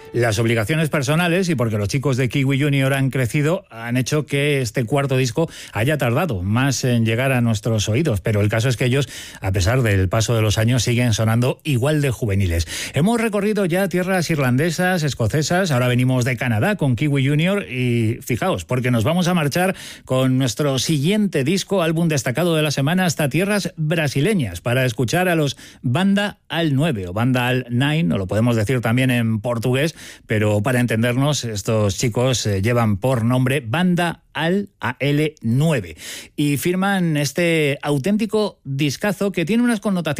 Las obligaciones personales y porque los chicos de Kiwi Junior han crecido han hecho que este cuarto disco haya tardado más en llegar a nuestros oídos, pero el caso es que ellos, a pesar del paso de los años, siguen sonando igual de juveniles. Hemos recorrido ya tierras irlandesas, escocesas, ahora venimos de Canadá con Kiwi Junior y fijaos, porque nos vamos a marchar con nuestro siguiente disco, álbum destacado de la semana, hasta tierras brasileñas para escuchar a los Banda Al 9 o Banda Al 9, o lo podemos decir también en portugués, pero para entendernos, estos chicos llevan por nombre Banda Al 9 y firman este auténtico discazo que tiene unas connotaciones